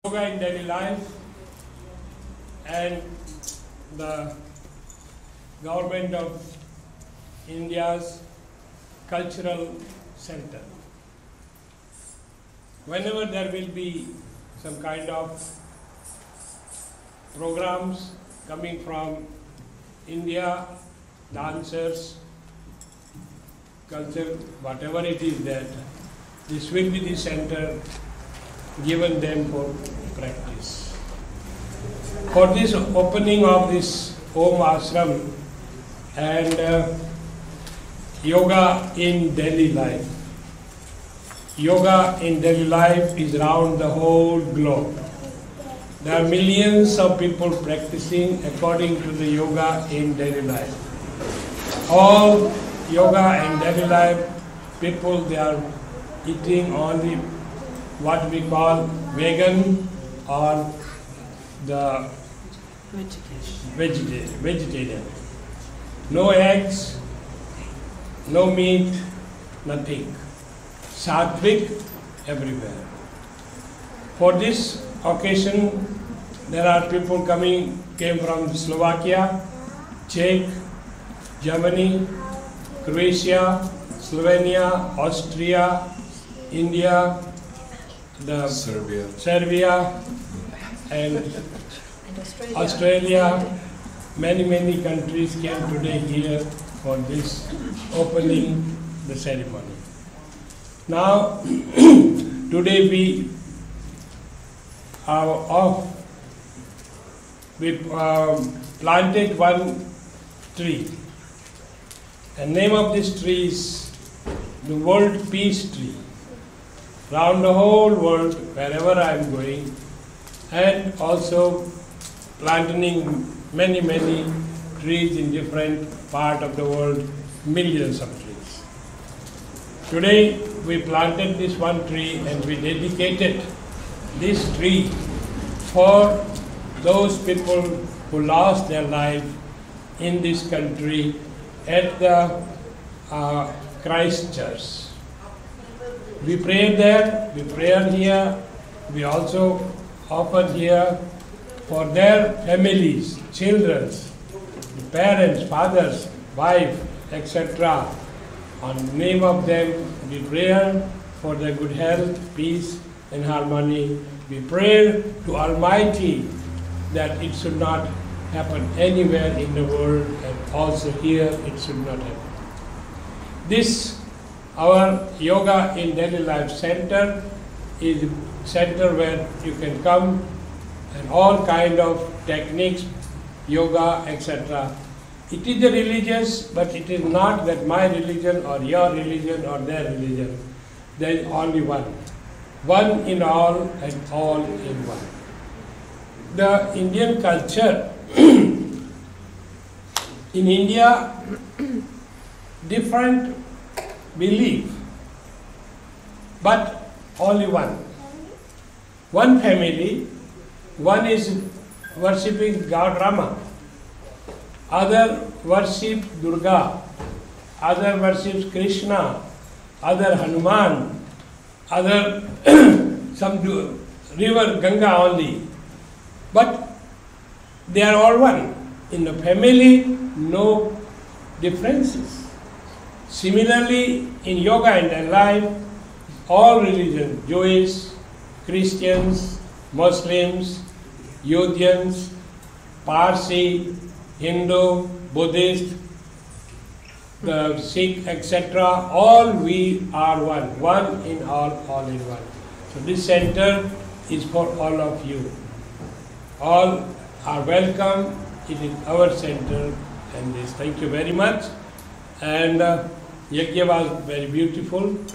Yoga in daily life and the government of India's cultural center. Whenever there will be some kind of programs coming from India, dancers, culture, whatever it is that, this will be the center given them for practice. For this opening of this Om Ashram and yoga in daily life. Yoga in daily life is around the whole globe. There are millions of people practicing according to the yoga in daily life. All yoga and daily life people, they are eating only what we call vegan or the vegetarian. No eggs, no meat, nothing. Sattvic everywhere. For this occasion, there are people came from Slovakia, Czech, Germany, Croatia, Slovenia, Austria, India, Serbia, and Australia. Many countries came today here for this opening the ceremony. Now, today we are off. We planted one tree. The name of this tree is the World Peace Tree. Round the whole world, wherever I am going, and also planting many trees in different part of the world, millions of trees. Today we planted this one tree and we dedicated this tree for those people who lost their life in this country at the Christchurch. We prayed there, we prayed here, we also offered here for their families, children, parents, fathers, wife, etc. On the name of them, we pray for their good health, peace, and harmony. We pray to Almighty that it should not happen anywhere in the world, and also here it should not happen. This, our Yoga in Daily Life Center, is a center where you can come and all kind of techniques, yoga, etc. It is a religious, but it is not that my religion or your religion or their religion. There is only one. One in all and all in one. The Indian culture, in India, different belief, but only one. One family, one is worshipping God Rama, other worship Durga, other worships Krishna, other Hanuman, other some river Ganga only. But they are all one. In the family, no differences. Similarly, in yoga and their life, all religions, Jewish, Christians, Muslims, Yahudians, Parsi, Hindu, Buddhist, the Sikh, etc., all we are one. One in all in one. So this center is for all of you. All are welcome. It is our center and this. Thank you very much. And Yajna was very beautiful.